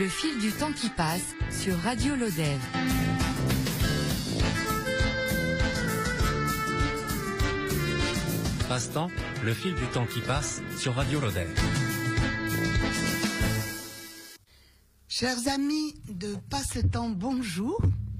Le fil du temps qui passe sur Radio Lodève. Passe-temps, le fil du temps qui passe sur Radio Lodève. Chers amis de Passe-temps, bonjour.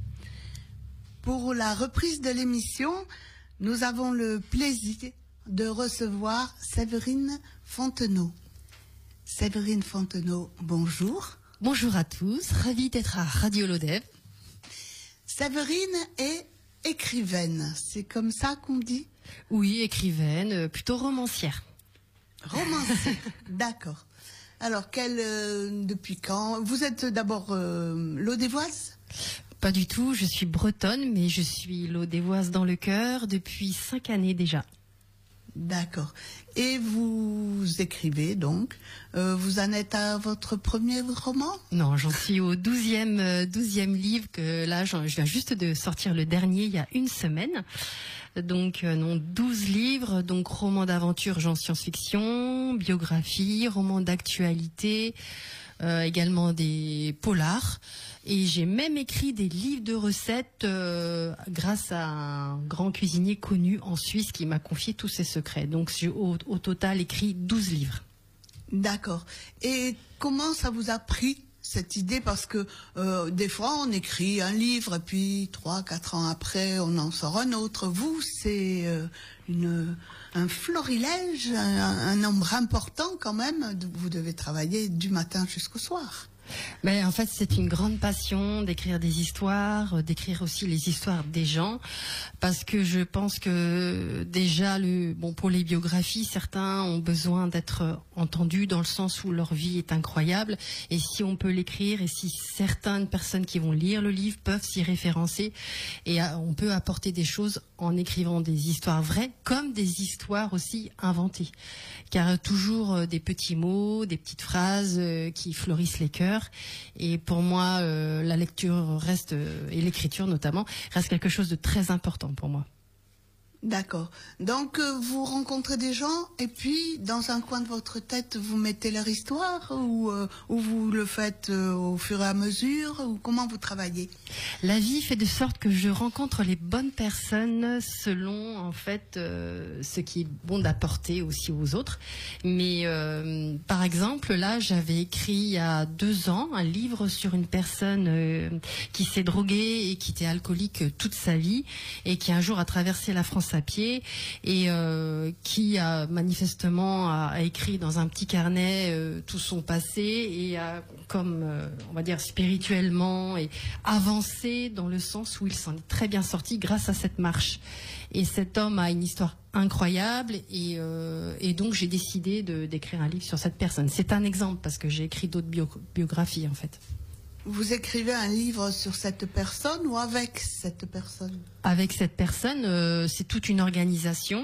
Pour la reprise de l'émission, nous avons le plaisir de recevoir Séverine Fontenot. Séverine Fontenot, bonjour. Bonjour à tous, ravie d'être à Radio Lodève. Séverine est écrivaine, c'est comme ça qu'on dit ? Oui, écrivaine, plutôt romancière. Romancière, d'accord. Alors, depuis quand ? Vous êtes d'abord lodévoise ? Pas du tout, je suis bretonne, mais je suis lodévoise dans le cœur depuis 5 années déjà. D'accord. Et vous écrivez donc. Vous en êtes à votre premier roman ? Non, j'en suis au 12e livre, que là, je viens juste de sortir le dernier il y a une semaine. Donc, 12 livres, donc roman d'aventure, genre science-fiction, biographie, roman d'actualité, également des polars. Et j'ai même écrit des livres de recettes grâce à un grand cuisinier connu en Suisse qui m'a confié tous ses secrets. Donc j'ai au total écrit 12 livres. D'accord. Et comment ça vous a pris cette idée ? Parce que des fois on écrit un livre et puis 3-4 ans après on en sort un autre. Vous, c'est un florilège, un nombre important quand même. Vous devez travailler du matin jusqu'au soir. Mais en fait, c'est une grande passion d'écrire des histoires, d'écrire aussi les histoires des gens, parce que je pense que déjà, pour les biographies, certains ont besoin d'être entendus dans le sens où leur vie est incroyable, et si on peut l'écrire, et si certaines personnes qui vont lire le livre peuvent s'y référencer, et on peut apporter des choses en écrivant des histoires vraies, comme des histoires aussi inventées, car toujours des petits mots, des petites phrases qui fleurissent les cœurs. Et pour moi, la lecture reste, et l'écriture notamment, reste quelque chose de très important pour moi. D'accord. Donc, vous rencontrez des gens et puis, dans un coin de votre tête, vous mettez leur histoire ou vous le faites au fur et à mesure ou comment vous travaillez ? La vie fait de sorte que je rencontre les bonnes personnes selon, en fait, ce qui est bon d'apporter aussi aux autres. Mais, par exemple, là, j'avais écrit il y a 2 ans un livre sur une personne qui s'est droguée et qui était alcoolique toute sa vie et qui un jour a traversé la France à pied et qui a manifestement a écrit dans un petit carnet tout son passé et a comme on va dire spirituellement et avancé dans le sens où il s'en est très bien sorti grâce à cette marche. Et cet homme a une histoire incroyable et donc j'ai décidé d'écrire un livre sur cette personne. C'est un exemple parce que j'ai écrit d'autres biographies en fait. Vous écrivez un livre sur cette personne ou avec cette personne ? Avec cette personne, c'est toute une organisation.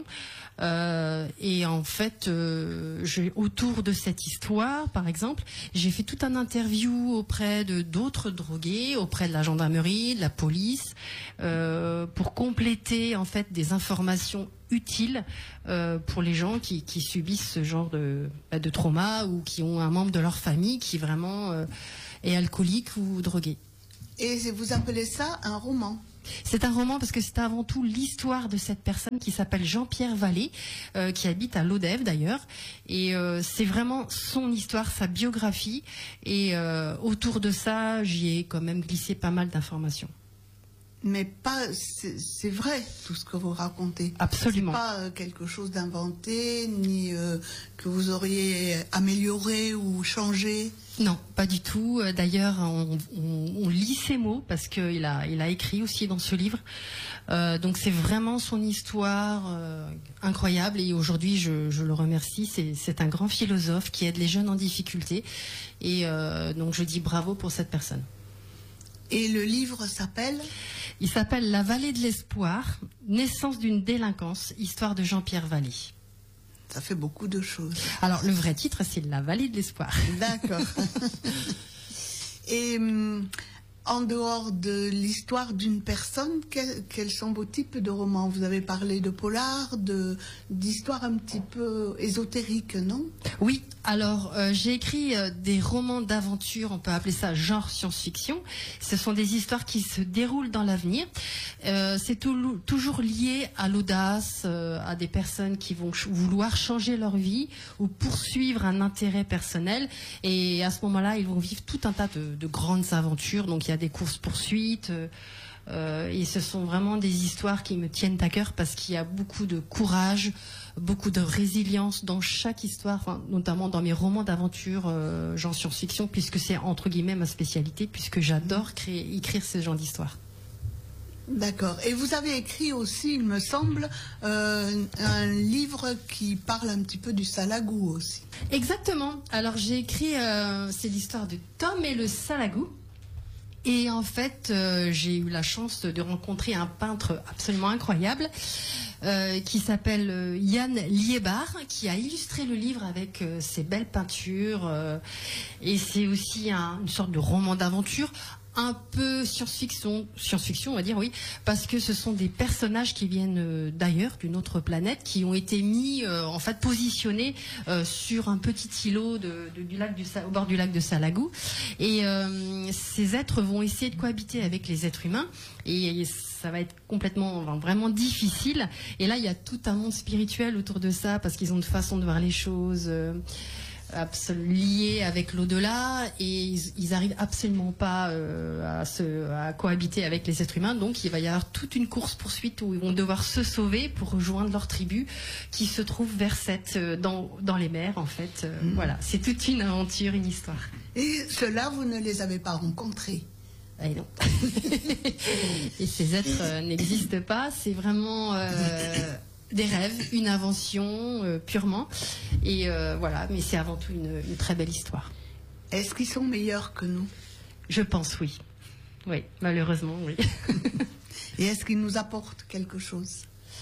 Et en fait, autour de cette histoire, par exemple, j'ai fait tout un interview auprès de d'autres drogués, auprès de la gendarmerie, de la police, pour compléter en fait des informations utiles pour les gens qui subissent ce genre de trauma ou qui ont un membre de leur famille qui vraiment est alcoolique ou drogué. Et vous appelez ça un roman ? C'est un roman parce que c'est avant tout l'histoire de cette personne qui s'appelle Jean-Pierre Vallée, qui habite à Lodève d'ailleurs. Et c'est vraiment son histoire, sa biographie. Et autour de ça, j'y ai quand même glissé pas mal d'informations. Mais c'est vrai tout ce que vous racontez. Absolument. C'est pas quelque chose d'inventé, ni que vous auriez amélioré ou changé. Non, pas du tout. D'ailleurs, on lit ses mots parce qu'il a écrit aussi dans ce livre. Donc c'est vraiment son histoire incroyable. Et aujourd'hui, je le remercie. C'est un grand philosophe qui aide les jeunes en difficulté. Et donc je dis bravo pour cette personne. Et le livre s'appelle ? Il s'appelle La Vallée de l'Espoir, naissance d'une délinquance, histoire de Jean-Pierre Vallée. Ça fait beaucoup de choses. Alors, le vrai titre, c'est La Vallée de l'Espoir. D'accord. Et en dehors de l'histoire d'une personne, quels sont vos types de romans? Vous avez parlé de polar, d'histoires un petit peu ésotériques, non? Oui, alors j'ai écrit des romans d'aventure, on peut appeler ça genre science-fiction. Ce sont des histoires qui se déroulent dans l'avenir. C'est toujours lié à l'audace, à des personnes qui vont vouloir changer leur vie ou poursuivre un intérêt personnel. Et à ce moment-là, ils vont vivre tout un tas de grandes aventures. Donc il y a des courses-poursuites. Et ce sont vraiment des histoires qui me tiennent à cœur parce qu'il y a beaucoup de courage, beaucoup de résilience dans chaque histoire, enfin, notamment dans mes romans d'aventure genre science-fiction, puisque c'est entre guillemets ma spécialité, puisque j'adore écrire ce genre d'histoire. D'accord. Et vous avez écrit aussi, il me semble, un livre qui parle un petit peu du salagou aussi. Exactement. Alors j'ai écrit, c'est l'histoire de Tom et le salagou. Et en fait, j'ai eu la chance de rencontrer un peintre absolument incroyable qui s'appelle Yann Liébar, qui a illustré le livre avec ses belles peintures. Et c'est aussi une sorte de roman d'aventure, un peu science-fiction, on va dire, oui, parce que ce sont des personnages qui viennent d'ailleurs, d'une autre planète, qui ont été mis, en fait, positionnés sur un petit îlot au bord du lac de Salagou. Et ces êtres vont essayer de cohabiter avec les êtres humains, et ça va être vraiment difficile. Et là, il y a tout un monde spirituel autour de ça, parce qu'ils ont une façon de voir les choses liés avec l'au-delà, et ils arrivent absolument pas à cohabiter avec les êtres humains. Donc il va y avoir toute une course-poursuite où ils vont devoir se sauver pour rejoindre leur tribu qui se trouve vers dans les mers, en fait. Voilà, c'est toute une aventure, une histoire. Et ceux-là, vous ne les avez pas rencontrés? Eh non. Et ces êtres n'existent pas. C'est vraiment des rêves, une invention purement. Et voilà, mais c'est avant tout une très belle histoire. Est-ce qu'ils sont meilleurs que nous? Je pense oui. Oui, malheureusement, oui. Et est-ce qu'ils nous apportent quelque chose?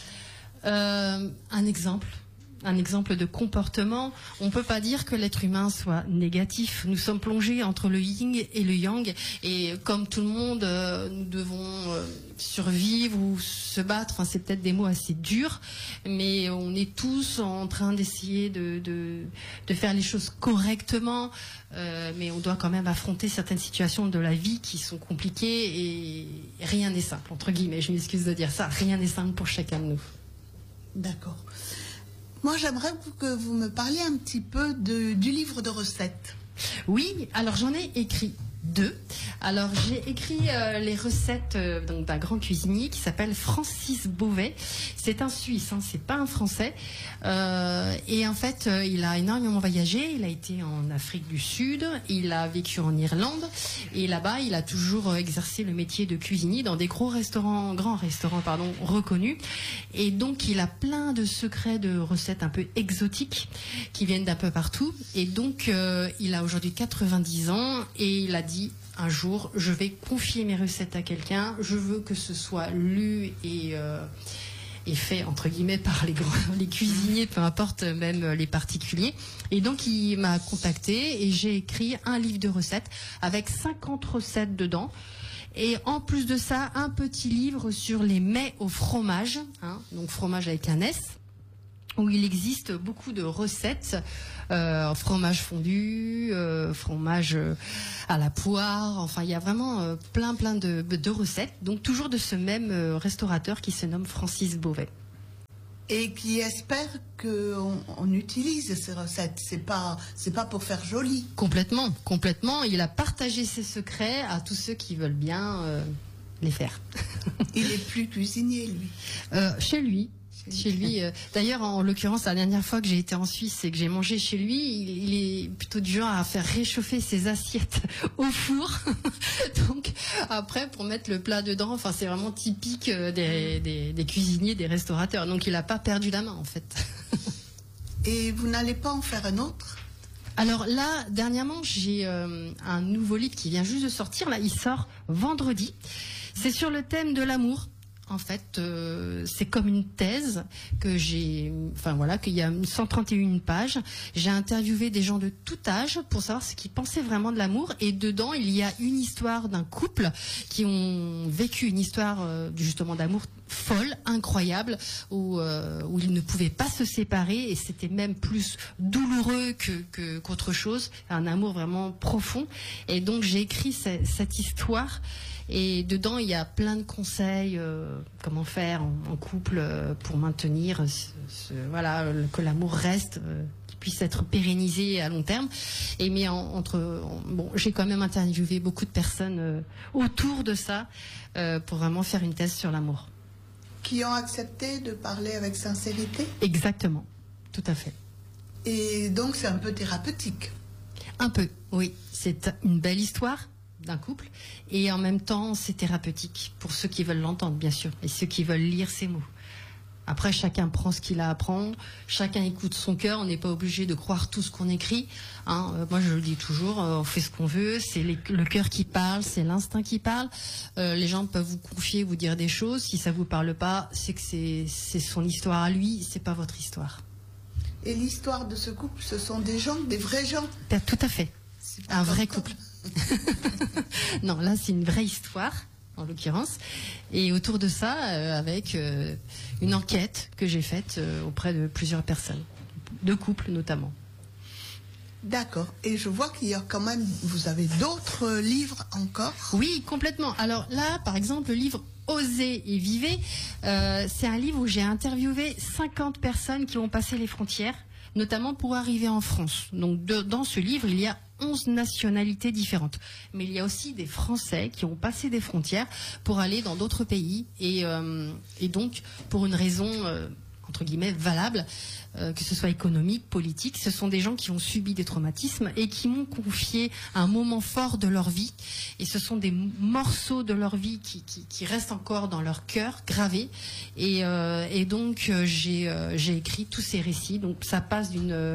Un exemple de comportement. On ne peut pas dire que l'être humain soit négatif. Nous sommes plongés entre le yin et le yang. Et comme tout le monde, nous devons survivre ou se battre. Enfin, c'est peut-être des mots assez durs, mais on est tous en train d'essayer de faire les choses correctement. Mais on doit quand même affronter certaines situations de la vie qui sont compliquées et rien n'est simple, entre guillemets. Je m'excuse de dire ça. Rien n'est simple pour chacun de nous. D'accord. Moi, j'aimerais que vous me parliez un petit peu du livre de recettes. Oui, alors j'en ai écrit 2. Alors j'ai écrit les recettes d'un grand cuisinier qui s'appelle Francis Beauvais. C'est un Suisse, hein, c'est pas un Français. Et en fait, il a énormément voyagé. Il a été en Afrique du Sud, il a vécu en Irlande, et là-bas, il a toujours exercé le métier de cuisinier dans des grands restaurants reconnus. Et donc, il a plein de secrets de recettes un peu exotiques qui viennent d'un peu partout. Et donc, il a aujourd'hui 90 ans et il a dit un jour, je vais confier mes recettes à quelqu'un, je veux que ce soit lu et fait entre guillemets par les cuisiniers, peu importe, même les particuliers. Et donc il m'a contacté et j'ai écrit un livre de recettes avec 50 recettes dedans. Et en plus de ça, un petit livre sur les mets au fromage, hein, donc fromage avec un S, où il existe beaucoup de recettes, fromage fondu, fromage à la poire, enfin il y a vraiment plein de recettes, donc toujours de ce même restaurateur qui se nomme Francis Beauvais. Et qui espère qu'on utilise ces recettes, c'est pas pour faire joli. Complètement, il a partagé ses secrets à tous ceux qui veulent bien les faire. Il est plus cuisinier, lui. Chez lui. D'ailleurs, en l'occurrence, la dernière fois que j'ai été en Suisse et que j'ai mangé chez lui, il est plutôt du genre à faire réchauffer ses assiettes au four. Donc, après, pour mettre le plat dedans, enfin, c'est vraiment typique des cuisiniers, des restaurateurs. Donc, il n'a pas perdu la main, en fait. Et vous n'allez pas en faire un autre ? Alors là, dernièrement, j'ai un nouveau livre qui vient juste de sortir. Là, il sort vendredi. C'est sur le thème de l'amour. En fait, c'est comme une thèse que j'ai, qu'il y a 131 pages. J'ai interviewé des gens de tout âge pour savoir ce qu'ils pensaient vraiment de l'amour. Et dedans, il y a une histoire d'un couple qui ont vécu une histoire justement d'amour folle, incroyable, où ils ne pouvaient pas se séparer et c'était même plus douloureux qu'autre chose. Un amour vraiment profond. Et donc, j'ai écrit cette histoire. Et dedans, il y a plein de conseils, comment faire en couple pour maintenir, que l'amour reste, qu'il puisse être pérennisé à long terme. Et mais j'ai quand même interviewé beaucoup de personnes autour de ça pour vraiment faire une thèse sur l'amour. Qui ont accepté de parler avec sincérité? Exactement, tout à fait. Et donc, c'est un peu thérapeutique. Un peu, oui. C'est une belle histoire d'un couple et en même temps c'est thérapeutique pour ceux qui veulent l'entendre, bien sûr, et ceux qui veulent lire ces mots. Après, chacun prend ce qu'il a à prendre, chacun écoute son cœur, on n'est pas obligé de croire tout ce qu'on écrit, hein. Moi je le dis toujours, on fait ce qu'on veut, c'est le cœur qui parle, c'est l'instinct qui parle. Les gens peuvent vous confier, vous dire des choses, si ça vous parle pas, c'est que c'est son histoire à lui, c'est pas votre histoire. Et l'histoire de ce couple, ce sont des gens, des vrais gens? Tout à fait, un vrai couple. Non, là c'est une vraie histoire en l'occurrence, et autour de ça avec une enquête que j'ai faite auprès de plusieurs personnes, de couples notamment. D'accord. Et je vois qu'il y a quand même, vous avez d'autres livres encore? Oui, complètement. Alors là, par exemple, le livre Osez et vivez, c'est un livre où j'ai interviewé 50 personnes qui ont passé les frontières, notamment pour arriver en France. Donc dans ce livre, il y a 11 nationalités différentes. Mais il y a aussi des Français qui ont passé des frontières pour aller dans d'autres pays. Et donc, pour une raison, entre guillemets, valable, que ce soit économique, politique, ce sont des gens qui ont subi des traumatismes et qui m'ont confié un moment fort de leur vie. Et ce sont des morceaux de leur vie qui restent encore dans leur cœur, gravés. Et donc, j'ai écrit tous ces récits. Donc, ça passe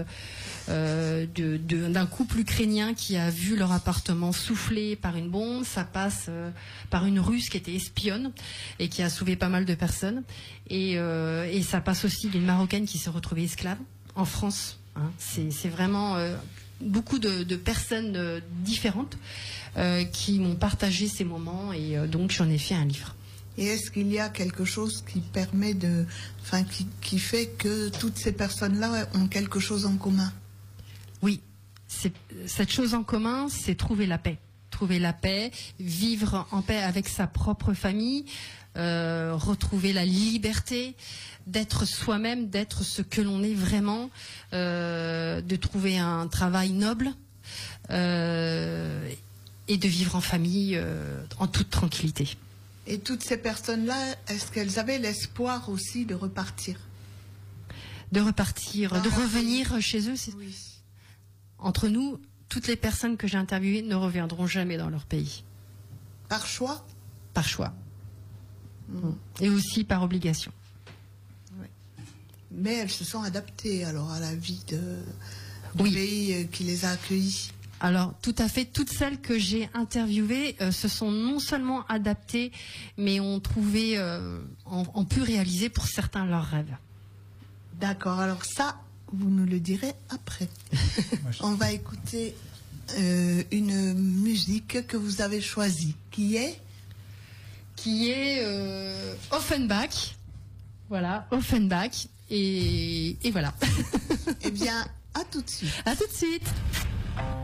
d'un couple ukrainien qui a vu leur appartement soufflé par une bombe, ça passe par une Russe qui était espionne et qui a sauvé pas mal de personnes, et ça passe aussi d'une Marocaine qui s'est retrouvée esclave en France, hein. C'est vraiment beaucoup de personnes différentes qui m'ont partagé ces moments, et donc j'en ai fait un livre. Et est-ce qu'il y a quelque chose qui permet qui fait que toutes ces personnes-là ont quelque chose en commun? Oui, cette chose en commun, c'est trouver la paix. Trouver la paix, vivre en paix avec sa propre famille, retrouver la liberté d'être soi-même, d'être ce que l'on est vraiment, de trouver un travail noble et de vivre en famille en toute tranquillité. Et toutes ces personnes-là, est-ce qu'elles avaient l'espoir aussi de repartir? De revenir chez eux, oui. Entre nous, toutes les personnes que j'ai interviewées ne reviendront jamais dans leur pays. Par choix? Par choix. Et aussi par obligation. Oui. Mais elles se sont adaptées alors à la vie du pays qui les a accueillies. Alors, tout à fait. Toutes celles que j'ai interviewées se sont non seulement adaptées, mais ont pu réaliser pour certains leurs rêves. D'accord. Alors ça, vous nous le direz après. On va écouter une musique que vous avez choisie, qui est Offenbach. Voilà, Offenbach. Et voilà. Eh bien, à tout de suite. À tout de suite.